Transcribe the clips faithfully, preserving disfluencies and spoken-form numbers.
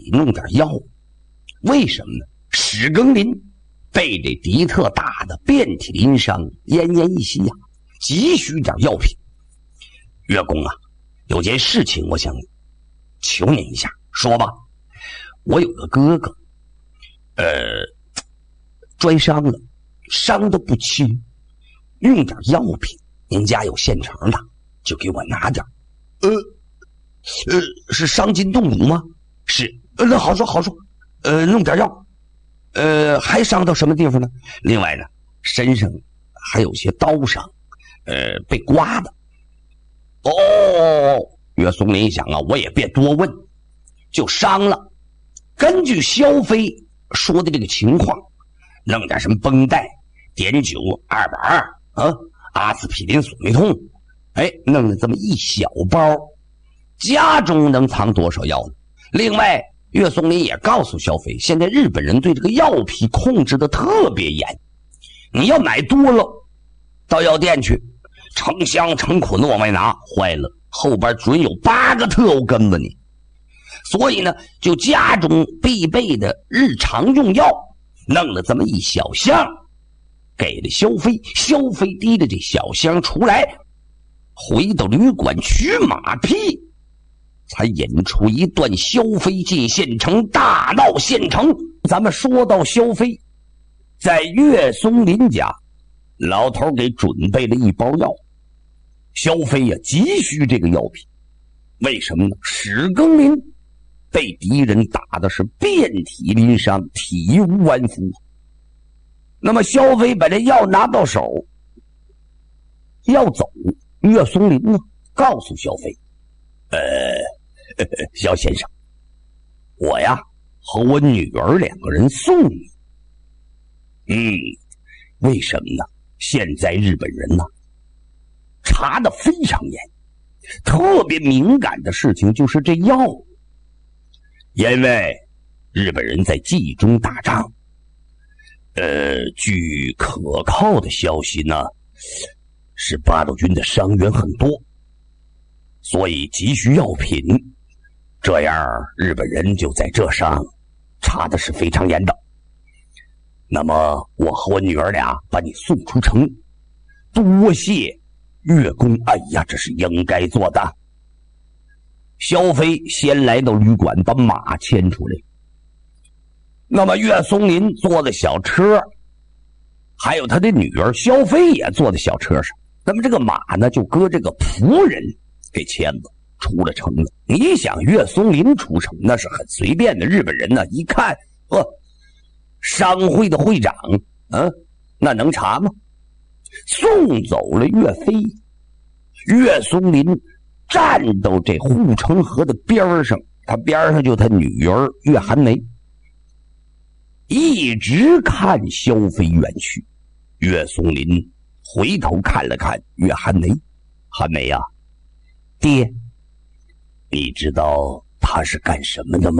弄点药。为什么呢？史更林被这狄特打得遍体鳞伤，奄奄一息呀、啊，急需点药品。岳公啊，有件事情我想求您一下，说吧。我有个哥哥，呃，摔伤了，伤得不轻，用点药品，您家有现成的，就给我拿点。呃，呃，是伤筋动骨吗？是，呃，那好说好说，呃，弄点药。呃，还伤到什么地方呢？另外呢，身上还有些刀伤，呃，被刮的。哦，岳松林想啊，我也别多问，就伤了。根据萧飞说的这个情况，弄点什么绷带、碘酒、二百二啊、阿司匹林、索美痛，哎，弄了这么一小包，家中能藏多少药呢？另外，岳松林也告诉萧飞，现在日本人对这个药品控制的特别严，你要买多了，到药店去，成箱成捆的往外拿，坏了，后边准有八个特务跟着你。所以呢，就家中必备的日常用药，弄了这么一小箱，给了萧飞。萧飞提着这小箱出来，回到旅馆取马匹，才引出一段萧飞进县城大闹县城。咱们说到萧飞，在岳松林家，老头给准备了一包药。萧飞呀、啊，急需这个药品，为什么呢？史更林被敌人打的是遍体鳞伤，体无完肤。那么萧飞把这药拿到手，要走，岳松林呢告诉萧飞，呃呵呵萧先生，我呀和我女儿两个人送你。嗯，为什么呢？现在日本人呢查得非常严，特别敏感的事情就是这药。因为日本人在冀中打仗，呃，据可靠的消息呢，是八路军的伤员很多，所以急需药品，这样日本人就在这上查的是非常严的。那么我和我女儿俩把你送出城，多谢岳公，哎呀，这是应该做的。萧飞先来到旅馆，把马牵出来。那么岳松林坐的小车，还有他的女儿萧飞也坐在小车上。那么这个马呢，就搁这个仆人给牵着出了城了。你想岳松林出城那是很随便的，日本人呢一看，呵，商会的会长，嗯，那能查吗？送走了岳飞，岳松林站到这护城河的边上，他边上就他女儿岳寒梅，一直看萧飞远去。岳松林回头看了看岳寒梅，寒梅呀、啊，爹，你知道他是干什么的吗？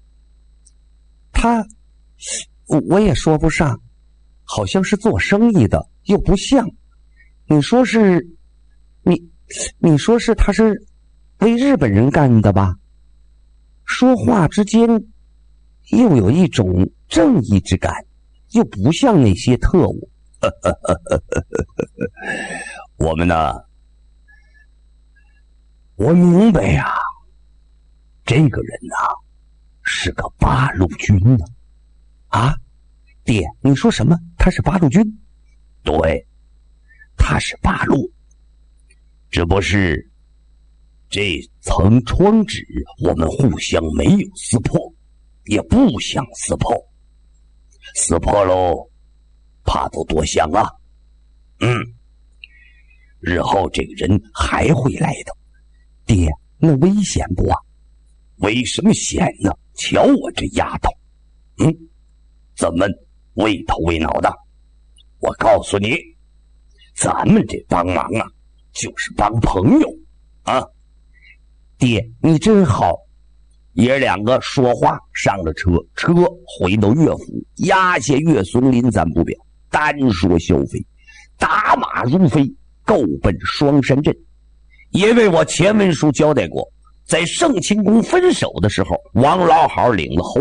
他，我也说不上，好像是做生意的，又不像。你说是，你。你说是他是为日本人干的吧？说话之间又有一种正义之感，又不像那些特务。我们呢，我明白呀、啊，这个人呐、啊、是个八路军呢、啊。啊，爹，你说什么？他是八路军？对，他是八路。只不过这层窗纸我们互相没有撕破，也不想撕破，撕破喽怕都多想啊。嗯，日后这个人还会来的。爹，那危险不啊？为什么险呢？瞧我这丫头，嗯，怎么畏头畏脑的？我告诉你，咱们这帮忙啊就是帮朋友啊！爹，你真好。爷两个说话上了车，车回到岳府，压下岳松林咱不表，单说萧飞，打马如飞，够奔双山镇。因为我前文书交代过， 在盛清宫分手的时候，王老好领了侯